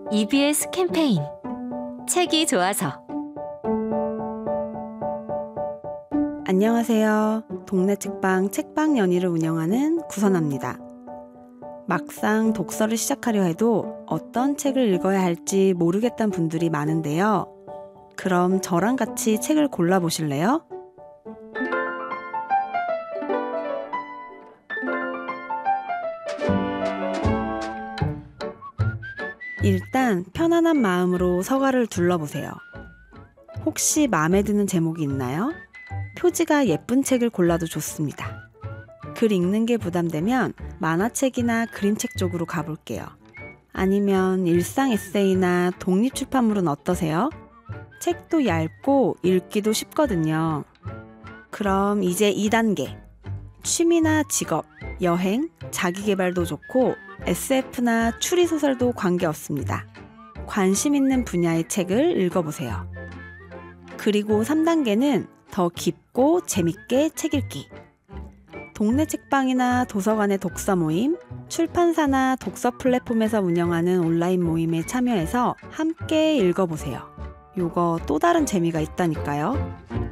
EBS 캠페인 책이 좋아서. 안녕하세요. 동네 책방 책방 연의를 운영하는 구선아입니다. 막상 독서를 시작하려 해도 어떤 책을 읽어야 할지 모르겠다는 분들이 많은데요. 그럼 저랑 같이 책을 골라보실래요? 일단 편안한 마음으로 서가를 둘러보세요. 혹시 마음에 드는 제목이 있나요? 표지가 예쁜 책을 골라도 좋습니다. 글 읽는 게 부담되면 만화책이나 그림책 쪽으로 가볼게요. 아니면 일상 에세이나 독립출판물은 어떠세요? 책도 얇고 읽기도 쉽거든요. 그럼 이제 2단계. 취미나 직업, 여행, 자기계발도 좋고 SF나 추리소설도 관계없습니다. 관심 있는 분야의 책을 읽어보세요. 그리고 3단계는 더 깊고 재밌게 책 읽기. 동네 책방이나 도서관의 독서 모임, 출판사나 독서 플랫폼에서 운영하는 온라인 모임에 참여해서 함께 읽어보세요. 요거 또 다른 재미가 있다니까요.